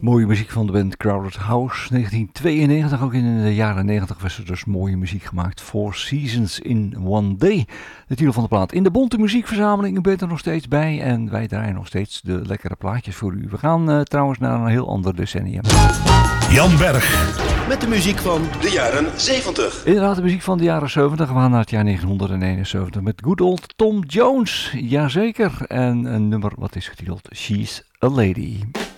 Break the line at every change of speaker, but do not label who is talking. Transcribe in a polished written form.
Mooie muziek van de band Crowded House, 1992. Ook in de jaren 90 was er dus mooie muziek gemaakt. Four Seasons in One Day, de titel van de plaat. In de bonte muziekverzameling, u bent er nog steeds bij en wij draaien nog steeds de lekkere plaatjes voor u. We gaan trouwens naar een heel ander decennium.
Jan Berg.
Met de muziek van de jaren 70.
Inderdaad, de muziek van de jaren 70. We gaan naar het jaar 1971 met good old Tom Jones. Jazeker. En een nummer wat is getiteld She's a Lady.